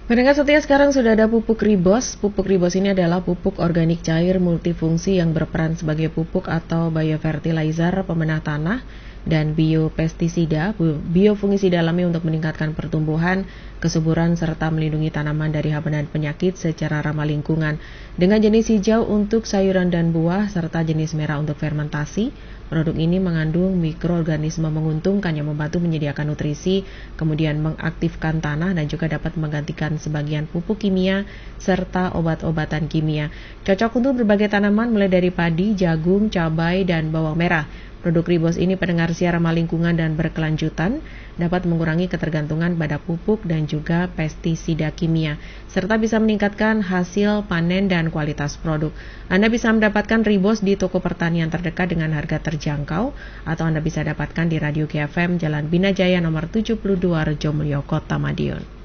Pendengar setia, sekarang sudah ada pupuk Ribos. Pupuk Ribos ini adalah pupuk organik cair multifungsi yang berperan sebagai pupuk atau biofertilizer pemenah tanah dan biopestisida, biofungisida alami untuk meningkatkan pertumbuhan, kesuburan, serta melindungi tanaman dari hama dan penyakit secara ramah lingkungan. Dengan jenis hijau untuk sayuran dan buah, serta jenis merah untuk fermentasi, produk ini mengandung mikroorganisme menguntungkan yang membantu menyediakan nutrisi, kemudian mengaktifkan tanah dan juga dapat menggantikan sebagian pupuk kimia serta obat-obatan kimia. Cocok untuk berbagai tanaman mulai dari padi, jagung, cabai, dan bawang merah. Produk Ribos ini pendengar siar ramah lingkungan dan berkelanjutan, dapat mengurangi ketergantungan pada pupuk dan juga pestisida kimia, serta bisa meningkatkan hasil panen dan kualitas produk. Anda bisa mendapatkan Ribos di toko pertanian terdekat dengan harga terjangkau, atau Anda bisa dapatkan di Radio KFM Jalan Bina Jaya nomor 72 Rejomulyo, Kota Madiun.